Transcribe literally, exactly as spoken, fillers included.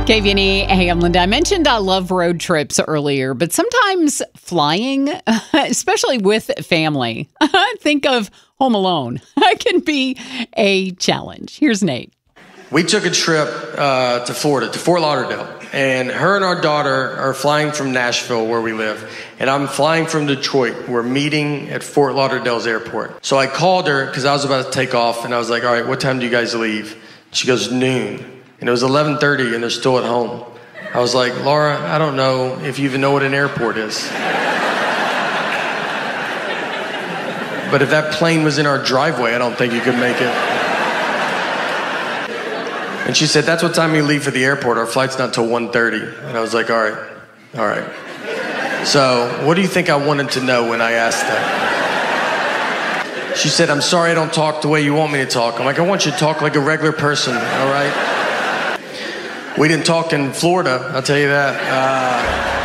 K V N E, hey, I'm Linda. I mentioned I love road trips earlier, but sometimes flying, especially with family, think of Home Alone, can be a challenge. Here's Nate. We took a trip uh, to Florida, to Fort Lauderdale, and her and our daughter are flying from Nashville, where we live, and I'm flying from Detroit. We're meeting at Fort Lauderdale's airport. So I called her because I was about to take off, and I was like, all right, what time do you guys leave? She goes, noon. And it was eleven thirty, and they're still at home. I was like, Laura, I don't know if you even know what an airport is. But if that plane was in our driveway, I don't think you could make it. And she said, that's what time we leave for the airport. Our flight's not till one thirty. And I was like, all right, all right. So what do you think I wanted to know when I asked that? She said, I'm sorry I don't talk the way you want me to talk. I'm like, I want you to talk like a regular person, all right? We didn't talk in Florida, I'll tell you that. Uh,